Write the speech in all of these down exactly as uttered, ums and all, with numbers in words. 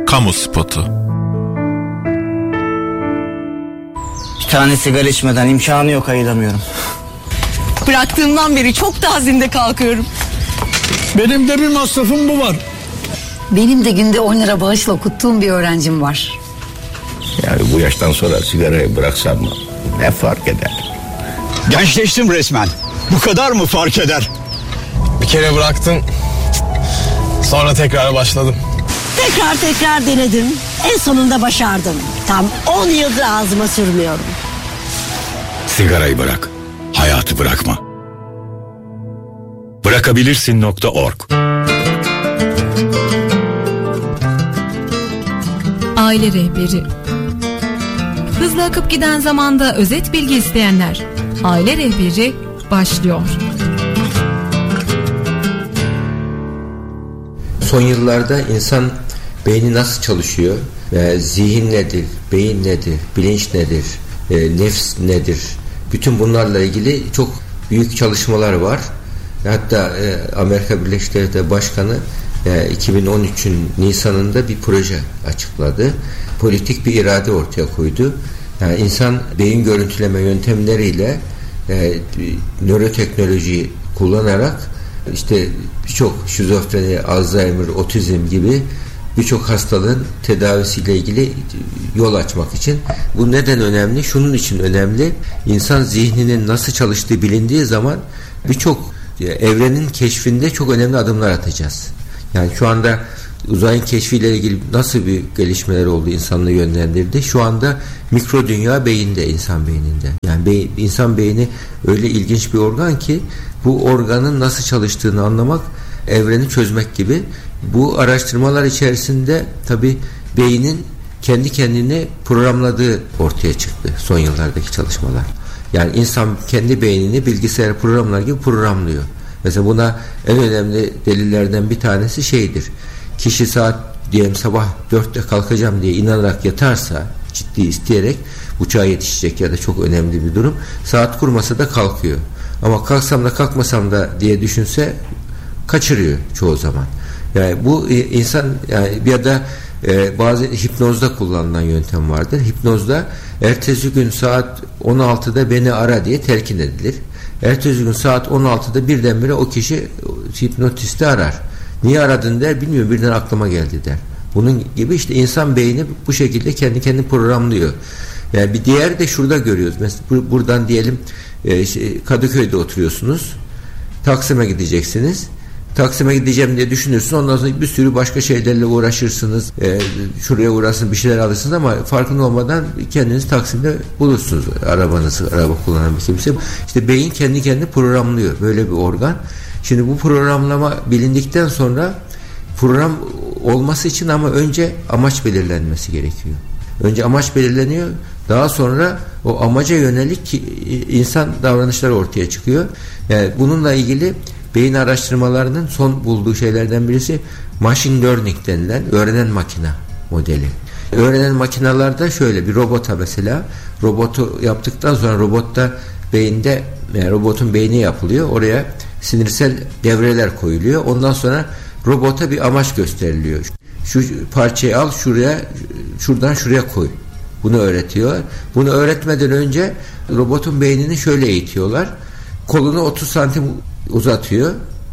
Kamu spotu. Bir tane sigara içmeden imkanı yok, ayılamıyorum. Bıraktığımdan beri çok da azimde kalkıyorum. Benim de bir masrafım bu var. Benim de günde on lira bağışla okuttuğum bir öğrencim var. Yani bu yaştan sonra sigarayı bıraksam mı? Ne fark eder? Gençleştim resmen. Bu kadar mı fark eder? Bir kere bıraktım. Sonra tekrar başladım. Tekrar tekrar denedim. En sonunda başardım. Tam on yıldır ağzıma sürmüyorum. Sigarayı bırak. Hayatı bırakma. Bırakabilirsin nokta org. Aile rehberi. Hızlı akıp giden zamanda özet bilgi isteyenler. Aile rehberi başlıyor. Son yıllarda insan beyni nasıl çalışıyor, e, zihin nedir, beyin nedir, bilinç nedir, e, nefs nedir, bütün bunlarla ilgili çok büyük çalışmalar var. Hatta e, Amerika Birleşik Devletleri Başkanı e, iki bin on üçün Nisan'ında bir proje açıkladı. Politik bir irade ortaya koydu. Yani insan beyin görüntüleme yöntemleriyle e, nöroteknolojiyi kullanarak işte birçok şizofreni, Alzheimer, otizm gibi birçok hastalığın tedavisiyle ilgili yol açmak için. Bu neden önemli? Şunun için önemli. İnsan zihninin nasıl çalıştığı bilindiği zaman birçok evrenin keşfinde çok önemli adımlar atacağız. Yani şu anda uzayın keşfiyle ilgili nasıl bir gelişmeler oldu, insanlığı yönlendirdi. Şu anda mikro dünya beyinde, insan beyninde. Yani beyin, insan beyni öyle ilginç bir organ ki bu organın nasıl çalıştığını anlamak, evreni çözmek gibi. Bu araştırmalar içerisinde tabii beynin kendi kendini programladığı ortaya çıktı son yıllardaki çalışmalar. Yani insan kendi beynini bilgisayar programlar gibi programlıyor. Mesela buna en önemli delillerden bir tanesi şeydir. Kişi saat diyelim sabah dörtte kalkacağım diye inanarak yatarsa, ciddi isteyerek, uçağa yetişecek ya da çok önemli bir durum, saat kurmasa da kalkıyor. Ama kalksam da kalkmasam da diye düşünse kaçırıyor çoğu zaman. Yani bu insan yani ya da e, bazı hipnozda kullanılan yöntem vardır. Hipnozda ertesi gün saat on altıda beni ara diye telkin edilir. Ertesi gün saat on altıda birdenbire o kişi hipnotisti arar. Niye aradın der, bilmiyorum, birden aklıma geldi der. Bunun gibi işte insan beyni bu şekilde kendi kendini programlıyor. Yani bir diğer de şurada görüyoruz. Mesela buradan diyelim e, Kadıköy'de oturuyorsunuz. Taksim'e gideceksiniz. Taksim'e gideceğim diye düşünürsünüz. Ondan sonra bir sürü başka şeylerle uğraşırsınız. E, şuraya uğraşırsınız, bir şeyler alırsınız ama farkında olmadan kendiniz Taksim'de bulursunuz. Arabanızı, araba kullanan bir kimse. İşte beyin kendi kendini programlıyor. Böyle bir organ. Şimdi bu programlama bilindikten sonra program olması için ama önce amaç belirlenmesi gerekiyor. Önce amaç belirleniyor. Daha sonra o amaca yönelik insan davranışları ortaya çıkıyor. Yani bununla ilgili beyin araştırmalarının son bulduğu şeylerden birisi machine learning denilen öğrenen makine modeli. Öğrenen makinalarda şöyle bir robota mesela robotu yaptıktan sonra robotta beyinde yani robotun beyni yapılıyor. Oraya sinirsel devreler koyuluyor. Ondan sonra robota bir amaç gösteriliyor. Şu parçayı al şuraya, şuradan şuraya koy. Bunu öğretiyor. Bunu öğretmeden önce robotun beynini şöyle eğitiyorlar. Kolunu otuz santim uzatıyor.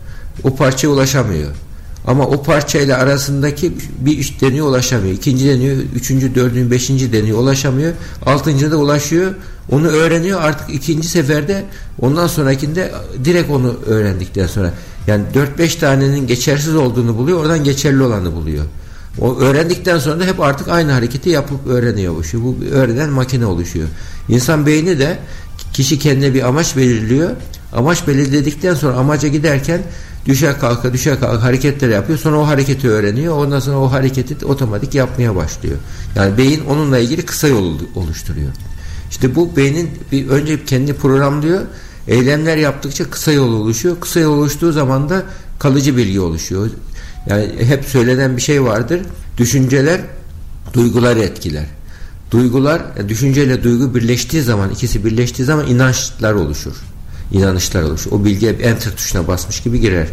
O parçaya ulaşamıyor. Ama o parçayla arasındaki bir üç deneye ulaşamıyor. İkinci deniyor, üçüncü, dördüncü, beşinci deneye ulaşamıyor. Altıncı da ulaşıyor. Onu öğreniyor. Artık ikinci seferde ondan sonrakinde direkt onu öğrendikten sonra yani dört beş tanenin geçersiz olduğunu buluyor. Oradan geçerli olanı buluyor. O öğrendikten sonra da hep artık aynı hareketi yapıp öğreniyor. Bu öğrenen makine oluşuyor. İnsan beyni de kişi kendine bir amaç belirliyor. Amaç belirledikten sonra amaca giderken düşe kalka düşe kalka hareketler yapıyor. Sonra o hareketi öğreniyor. Ondan sonra o hareketi otomatik yapmaya başlıyor. Yani beyin onunla ilgili kısa yol oluşturuyor. İşte bu beynin bir önce kendi programlıyor. Eylemler yaptıkça kısa yol oluşuyor. Kısa yol oluştuğu zaman da kalıcı bilgi oluşuyor. Yani hep söylenen bir şey vardır. Düşünceler duyguları etkiler. Duygular, düşünceyle duygu birleştiği zaman, ikisi birleştiği zaman inançlar oluşur. İnanışlar oluşur. O bilgiye enter tuşuna basmış gibi girer.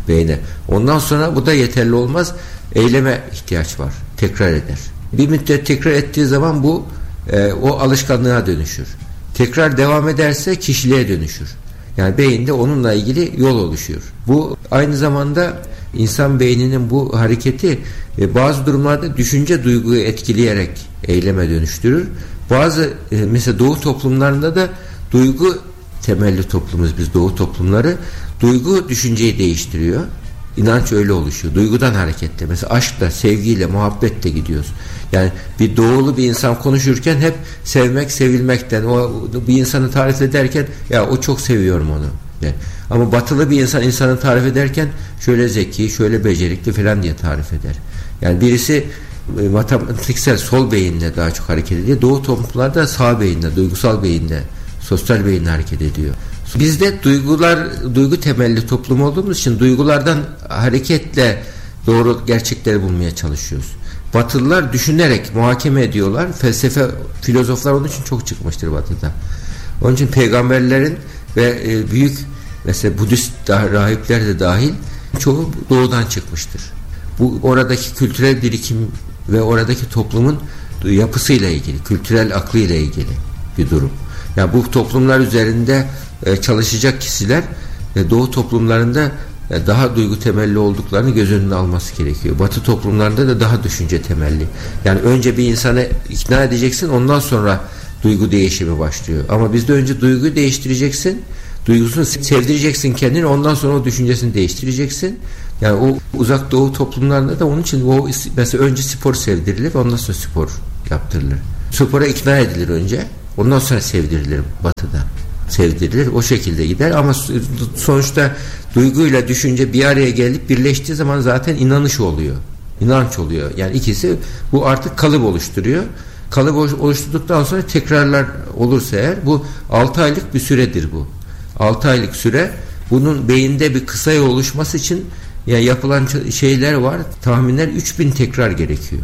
beyne. Ondan sonra bu da yeterli olmaz. Eyleme ihtiyaç var. Tekrar eder. Bir müddet tekrar ettiği zaman bu e, o alışkanlığa dönüşür. Tekrar devam ederse kişiliğe dönüşür. Yani beyinde onunla ilgili yol oluşuyor. Bu aynı zamanda insan beyninin bu hareketi e, bazı durumlarda düşünce duyguyu etkileyerek eyleme dönüştürür. Bazı e, mesela Doğu toplumlarında da duygu temelli toplumuz biz Doğu toplumları, duygu düşünceyi değiştiriyor. İnanç öyle oluşuyor. Duygudan hareketle. Mesela aşkla, sevgiyle, muhabbetle gidiyoruz. Yani bir doğulu bir insan konuşurken hep sevmek, sevilmekten, o bir insanı tarif ederken ya o çok seviyorum onu. Yani, ama batılı bir insan insanı tarif ederken şöyle zeki, şöyle becerikli falan diye tarif eder. Yani birisi e, matematiksel sol beyinle daha çok hareket ediyor. Doğu toplumlarda sağ beyinle, duygusal beyinle, sosyal beyinle hareket ediyor. Bizde duygular, duygu temelli toplum olduğumuz için duygulardan hareketle doğru gerçekleri bulmaya çalışıyoruz. Batılılar düşünerek muhakeme ediyorlar. Felsefe, filozoflar onun için çok çıkmıştır Batı'da. Onun için peygamberlerin ve e, büyük mesela Budist rahipler de dahil çoğu doğudan çıkmıştır. Bu oradaki kültürel birikim ve oradaki toplumun yapısıyla ilgili, kültürel aklıyla ilgili bir durum. Yani bu toplumlar üzerinde e, çalışacak kişiler e, Doğu toplumlarında e, daha duygu temelli olduklarını göz önüne alması gerekiyor. Batı toplumlarında da daha düşünce temelli. Yani önce bir insanı ikna edeceksin, ondan sonra duygu değişimi başlıyor. Ama bizde önce duyguyu değiştireceksin, duygusunu sevdireceksin kendini, ondan sonra o düşüncesini değiştireceksin. Yani o uzak Doğu toplumlarında da onun için o mesela önce spor sevdirilir, ondan sonra spor yaptırılır. Spora ikna edilir önce. Ondan sonra sevdirilir Batı'da. Sevdirilir. O şekilde gider ama sonuçta duyguyla düşünce bir araya gelip birleştiği zaman zaten inanış oluyor. İnanç oluyor. Yani ikisi bu artık kalıp oluşturuyor. Kalıp oluşturduktan sonra tekrarlar olursa eğer bu altı aylık bir süredir bu. altı aylık süre, bunun beyinde bir kısa yol oluşması için yani yapılan şeyler var. Tahminler üç bin tekrar gerekiyor.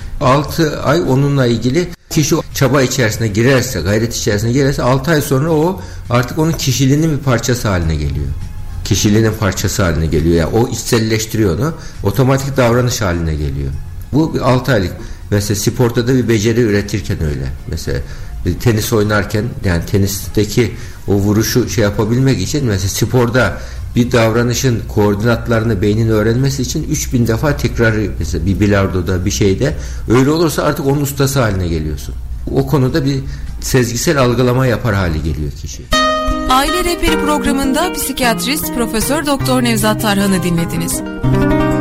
altı ay onunla ilgili kişi çaba içerisine girerse, gayret içerisine girerse altı ay sonra o artık onun kişiliğinin bir parçası haline geliyor. Kişiliğinin parçası haline geliyor. Yani o içselleştiriyor onu. Otomatik davranış haline geliyor. Bu altı aylık. Mesela sporda da bir beceri üretirken öyle. Mesela tenis oynarken yani tenisteki o vuruşu şey yapabilmek için mesela sporda bir davranışın koordinatlarını beynin öğrenmesi için üç bin defa tekrar, mesela bir bilardoda bir şeyde öyle olursa artık onun ustası haline geliyorsun. O konuda bir sezgisel algılama yapar hale geliyor kişi. Aile Rehberi programında psikiyatrist Profesör Doktor Nevzat Tarhan'ı dinlediniz.